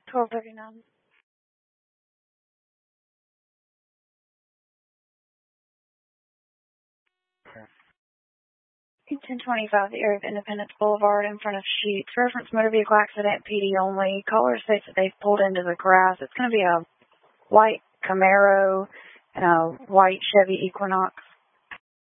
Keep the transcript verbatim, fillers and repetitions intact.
twelve thirty-nine. ten twenty-five, the area of Independence Boulevard in front of Sheets. Reference motor vehicle accident, P D only. Caller states that they've pulled into the grass. It's going to be a white Camaro and a white Chevy Equinox.